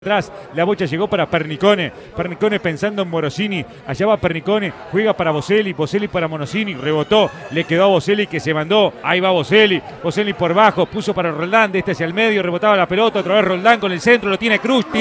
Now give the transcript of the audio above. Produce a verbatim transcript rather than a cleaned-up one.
Atrás, la bocha llegó para Pernicone, Pernicone pensando en Morosini, allá va Pernicone, juega para Boselli, Boselli para Morosini, rebotó, le quedó a Boselli que se mandó, ahí va Boselli, Boselli por bajo, puso para Roldán, de este hacia el medio, rebotaba la pelota, otra vez Roldán con el centro, lo tiene Cruz, tiró.